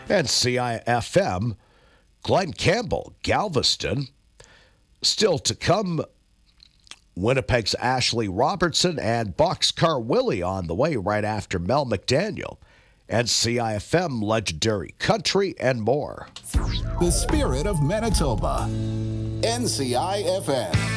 And CIFM, Glenn Campbell, Galveston. Still to come, Winnipeg's Ashley Robertson and Boxcar Willie on the way right after Mel McDaniel. And CIFM, Legendary Country, and more. The spirit of Manitoba. NCIFM.